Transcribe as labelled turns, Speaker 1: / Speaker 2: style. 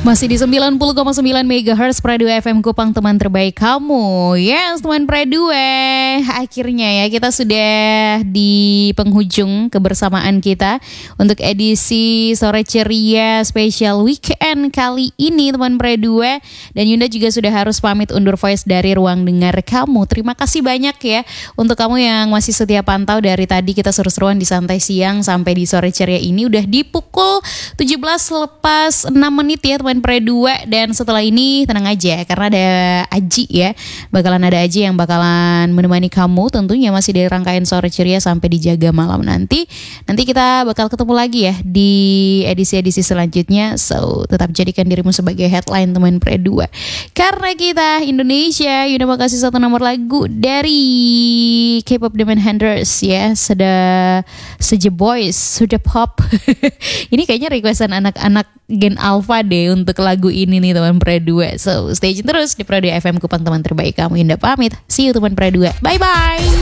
Speaker 1: Masih di 90,9 MHz Pradu FM Kupang, teman terbaik kamu. Yes, teman Pradu. Akhirnya ya kita sudah di penghujung kebersamaan kita untuk edisi Sore Ceria Special Weekend kali ini, teman Pradu. Dan Yunda juga sudah harus pamit undur voice dari ruang dengar kamu. Terima kasih banyak ya untuk kamu yang masih setia pantau dari tadi kita seru-seruan di santai siang sampai di Sore Ceria ini. Udah di pukul 17 lepas 6 menit ya teman Pre2. Dan setelah ini tenang aja karena ada Aji ya. Bakalan ada Aji yang bakalan menemani kamu tentunya masih dari rangkaian Sore Ceria sampai di Jaga Malam nanti. Nanti kita bakal ketemu lagi ya di edisi-edisi selanjutnya. So tetap jadikan dirimu sebagai headline teman Pre2. Karena kita Indonesia, Yunda mau kasih satu nomor lagu dari K-pop Demon Hunters ya. Sudah Seja Boys, sudah pop. Ini kayaknya requestan anak-anak Gen Alpha deh untuk lagu ini nih teman Pre2. So stay tune terus di Pradu FM Kupang, teman terbaik kamu. Yunda pamit. See you teman Pre2. Bye bye.